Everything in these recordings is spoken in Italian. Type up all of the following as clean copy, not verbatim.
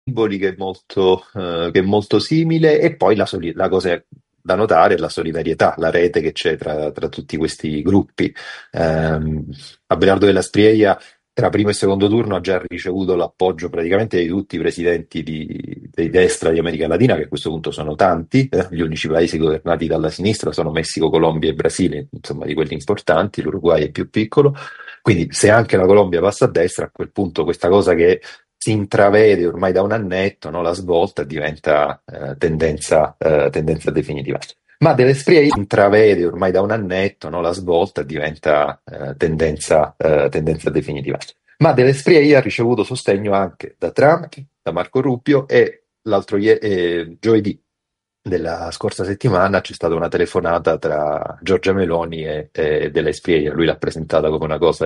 simboli che è molto simile, e poi la cosa da notare è la solidarietà, la rete che c'è tra tutti questi gruppi. Ehm, Abelardo della Sprieglia tra primo e secondo turno ha già ricevuto l'appoggio praticamente di tutti i presidenti di destra di America Latina, che a questo punto sono tanti. Gli unici paesi governati dalla sinistra sono Messico, Colombia e Brasile, insomma di quelli importanti, l'Uruguay è più piccolo. Quindi se anche la Colombia passa a destra, a quel punto questa cosa che si intravede ormai da un annetto, no? La svolta diventa tendenza definitiva. Ma dell'Espria intravede ormai da un annetto, no? La svolta diventa tendenza definitiva. Ma dell'Espria ha ricevuto sostegno anche da Trump, da Marco Rubio, e giovedì della scorsa settimana c'è stata una telefonata tra Giorgia Meloni e della Espriella. Lui l'ha presentata come una cosa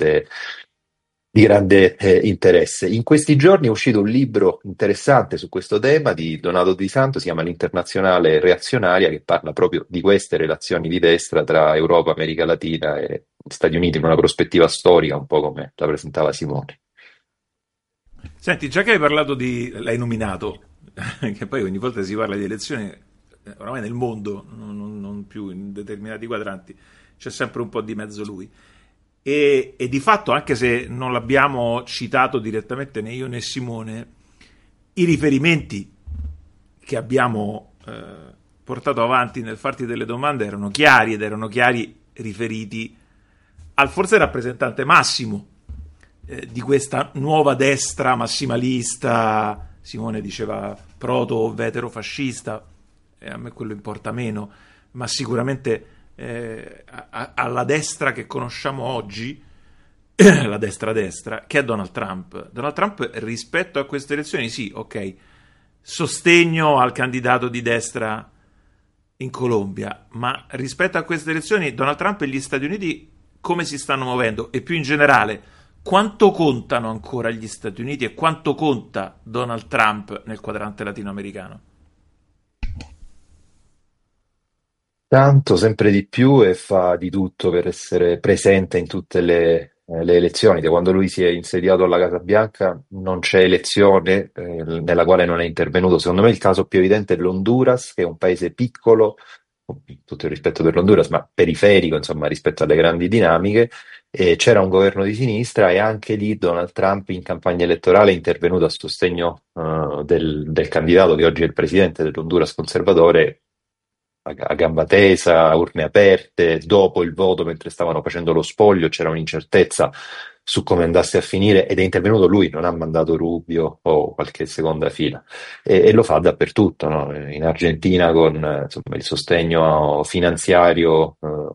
di grande interesse. In questi giorni è uscito un libro interessante su questo tema di Donato Di Santo, si chiama L'Internazionale Reazionaria, che parla proprio di queste relazioni di destra tra Europa, America Latina e Stati Uniti in una prospettiva storica, un po' come la presentava Simone. Senti, già che hai parlato l'hai nominato, che poi ogni volta si parla di elezioni, oramai nel mondo, non più in determinati quadranti, c'è sempre un po' di mezzo lui. E di fatto, anche se non l'abbiamo citato direttamente né io né Simone, i riferimenti che abbiamo portato avanti nel farti delle domande erano chiari, ed erano chiari riferiti al forse rappresentante massimo di questa nuova destra massimalista. Simone diceva proto-veterofascista, e a me quello importa meno, ma sicuramente alla destra che conosciamo oggi, la destra, che è Donald Trump. Donald Trump rispetto a queste elezioni, sì, ok, sostegno al candidato di destra in Colombia, ma rispetto a queste elezioni Donald Trump e gli Stati Uniti come si stanno muovendo, e più in generale quanto contano ancora gli Stati Uniti e quanto conta Donald Trump nel quadrante latinoamericano? Tanto, sempre di più, e fa di tutto per essere presente in tutte le elezioni. Da quando lui si è insediato alla Casa Bianca non c'è elezione nella quale non è intervenuto. Secondo me il caso più evidente è l'Honduras, che è un paese piccolo, con tutto il rispetto per l'Honduras, ma periferico, insomma, rispetto alle grandi dinamiche. E c'era un governo di sinistra, e anche lì Donald Trump in campagna elettorale è intervenuto a sostegno del candidato che oggi è il presidente dell'Honduras conservatore, a gamba tesa, a urne aperte. Dopo il voto, mentre stavano facendo lo spoglio, c'era un'incertezza su come andasse a finire, ed è intervenuto lui, non ha mandato Rubio o qualche seconda fila, e lo fa dappertutto, no? In Argentina con insomma, il sostegno finanziario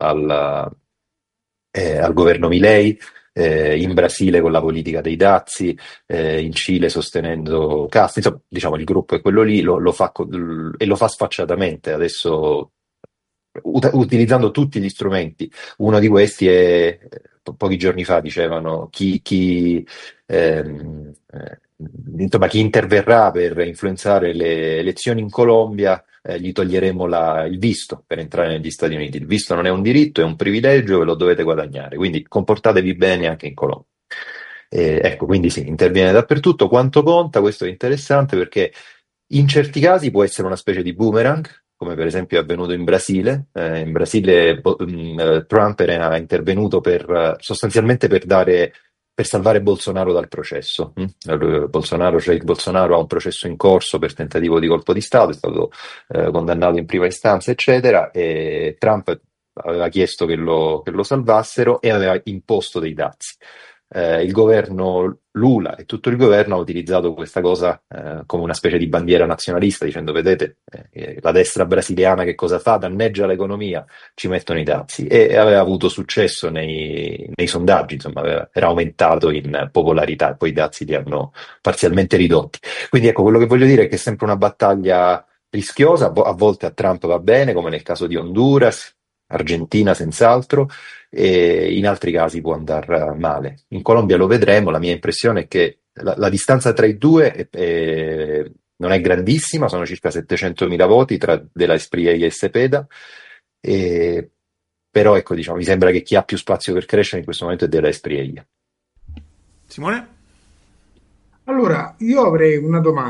al governo Milei, in Brasile con la politica dei dazi, in Cile sostenendo Castro. Insomma, diciamo, il gruppo è quello lì, lo fa e lo fa sfacciatamente adesso, utilizzando tutti gli strumenti. Uno di questi è, pochi giorni fa dicevano, insomma, chi interverrà per influenzare le elezioni in Colombia, gli toglieremo il visto per entrare negli Stati Uniti. Il visto non è un diritto, è un privilegio e lo dovete guadagnare, quindi comportatevi bene anche in Colombia. Ecco, quindi sì, interviene dappertutto. Quanto conta? Questo è interessante perché in certi casi può essere una specie di boomerang, come per esempio è avvenuto in Brasile. In Brasile Trump era intervenuto sostanzialmente per salvare Bolsonaro dal processo. Jair Bolsonaro ha un processo in corso per tentativo di colpo di Stato, è stato condannato in prima istanza, eccetera, e Trump aveva chiesto che lo salvassero e aveva imposto dei dazi. Il governo Lula e tutto il governo ha utilizzato questa cosa come una specie di bandiera nazionalista, dicendo: vedete, la destra brasiliana che cosa fa? Danneggia l'economia, ci mettono i dazi. E aveva avuto successo nei sondaggi, insomma, era aumentato in popolarità, e poi i dazi li hanno parzialmente ridotti. Quindi ecco, quello che voglio dire è che è sempre una battaglia rischiosa. A volte a Trump va bene, come nel caso di Honduras, Argentina senz'altro, e in altri casi può andare male. In Colombia lo vedremo. La mia impressione è che la distanza tra i due non è grandissima, sono circa 700.000 voti tra De La Espriella e Cepeda, e, però ecco, diciamo, mi sembra che chi ha più spazio per crescere in questo momento è De La Espriella. Simone? Allora, io avrei una domanda.